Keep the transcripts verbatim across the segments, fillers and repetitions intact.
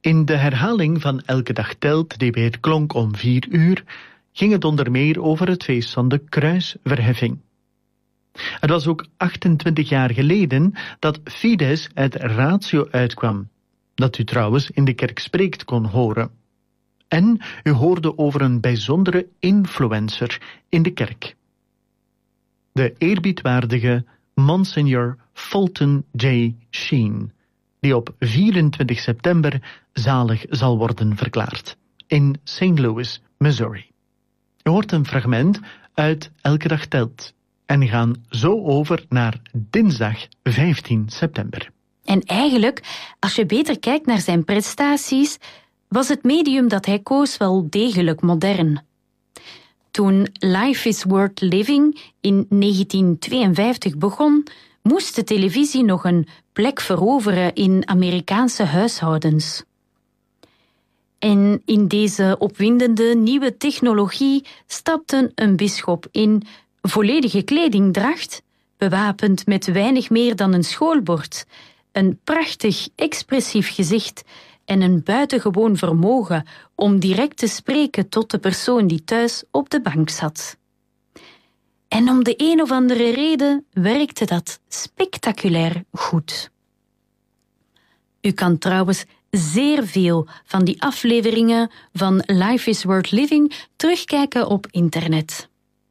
In de herhaling van Elke Dag Telt, die weer klonk om vier uur, ging het onder meer over het feest van de kruisverheffing. Het was ook achtentwintig jaar geleden dat Fides uit Ratio uitkwam, dat u trouwens in de kerk spreekt kon horen. En u hoorde over een bijzondere influencer in de kerk. De eerbiedwaardige Monsignor Fulton J. Sheen, die op vierentwintig september zalig zal worden verklaard, in Saint Louis, Missouri. U hoort een fragment uit Elke Dag Telt en gaan zo over naar dinsdag vijftien september. En eigenlijk, als je beter kijkt naar zijn prestaties, was het medium dat hij koos wel degelijk modern. Toen Life is Worth Living in negentien tweeënvijftig begon, moest de televisie nog een plek veroveren in Amerikaanse huishoudens. En in deze opwindende nieuwe technologie stapte een bisschop in volledige kledingdracht, bewapend met weinig meer dan een schoolbord, een prachtig expressief gezicht en een buitengewoon vermogen om direct te spreken tot de persoon die thuis op de bank zat. En om de een of andere reden werkte dat spectaculair goed. U kan trouwens zeer veel van die afleveringen van Life is Worth Living terugkijken op internet.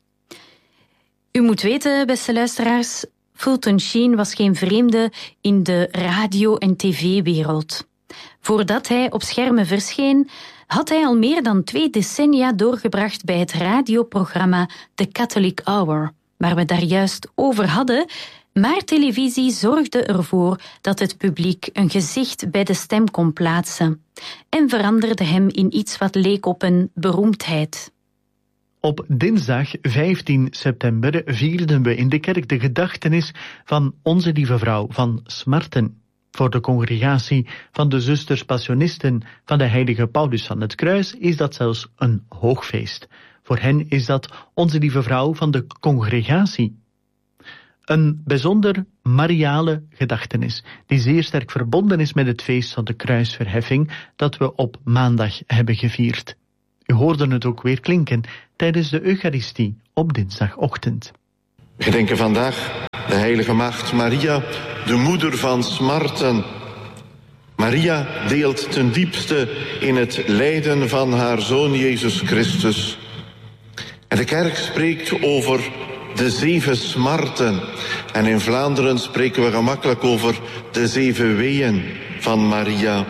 U moet weten, beste luisteraars, Fulton Sheen was geen vreemde in de radio- en tv-wereld. Voordat hij op schermen verscheen, had hij al meer dan twee decennia doorgebracht bij het radioprogramma The Catholic Hour, waar we daar juist over hadden, maar televisie zorgde ervoor dat het publiek een gezicht bij de stem kon plaatsen en veranderde hem in iets wat leek op een beroemdheid. Op dinsdag vijftien september vierden we in de kerk de gedachtenis van Onze Lieve Vrouw van Smarten. Voor de congregatie van de zusters Passionisten van de heilige Paulus van het Kruis is dat zelfs een hoogfeest. Voor hen is dat Onze Lieve Vrouw van de congregatie. Een bijzonder mariale gedachtenis, die zeer sterk verbonden is met het feest van de kruisverheffing dat we op maandag hebben gevierd. U hoorde het ook weer klinken tijdens de Eucharistie op dinsdagochtend. We gedenken vandaag de heilige maagd Maria, de moeder van smarten. Maria deelt ten diepste in het lijden van haar zoon Jezus Christus. En de kerk spreekt over de zeven smarten. En in Vlaanderen spreken we gemakkelijk over de zeven weeën van Maria.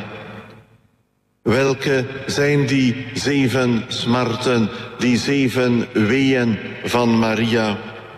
Welke zijn die zeven smarten, die zeven weeën van Maria?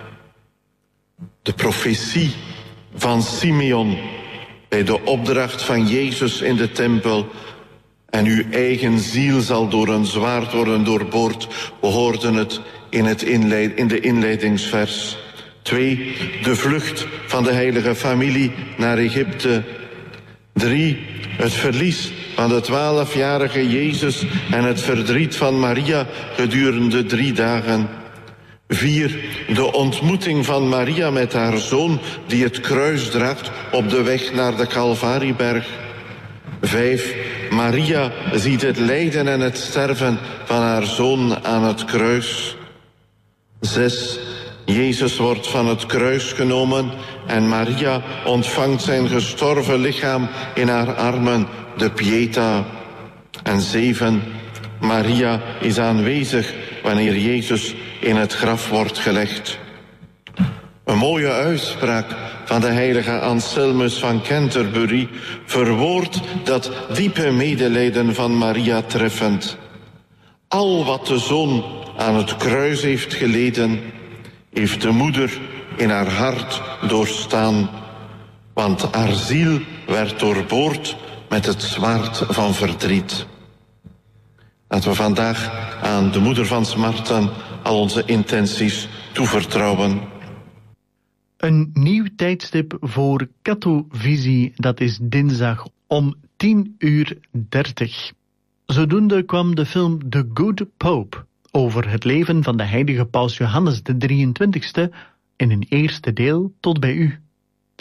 De profetie van Simeon bij de opdracht van Jezus in de tempel. En uw eigen ziel zal door een zwaard worden doorboord. We hoorden het in, het inleid, in de inleidingsvers. Twee, de vlucht van de heilige familie naar Egypte. Drie, het verlies van de twaalfjarige Jezus en het verdriet van Maria gedurende drie dagen. Vier, de ontmoeting van Maria met haar zoon die het kruis draagt op de weg naar de Calvarieberg. Vijf, Maria ziet het lijden en het sterven van haar zoon aan het kruis. Zes, Jezus wordt van het kruis genomen en Maria ontvangt zijn gestorven lichaam in haar armen, de Pieta. En zeven, Maria is aanwezig wanneer Jezus in het graf wordt gelegd. Een mooie uitspraak van de heilige Anselmus van Canterbury verwoordt dat diepe medelijden van Maria treffend. Al wat de zoon aan het kruis heeft geleden, heeft de moeder in haar hart doorstaan, want haar ziel werd doorboord met het zwaard van verdriet. Laten we vandaag aan de moeder van smarten al onze intenties toevertrouwen. Een nieuw tijdstip voor Cathovisie, dat is dinsdag om tien uur dertig. Zodoende kwam de film The Good Pope over het leven van de heilige paus Johannes de drieëntwintigste in een eerste deel tot bij u.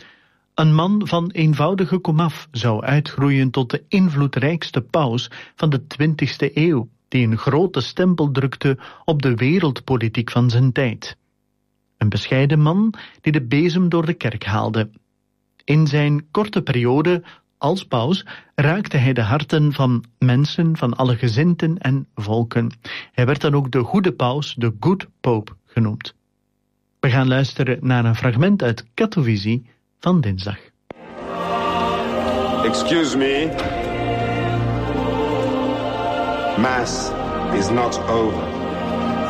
Een man van eenvoudige komaf zou uitgroeien tot de invloedrijkste paus van de twintigste eeuw, die een grote stempel drukte op de wereldpolitiek van zijn tijd. Een bescheiden man die de bezem door de kerk haalde. In zijn korte periode als paus raakte hij de harten van mensen van alle gezindten en volken. Hij werd dan ook de goede paus, de Good Pope, genoemd. We gaan luisteren naar een fragment uit Katowice van dinsdag. Excuse me. Mass is not over.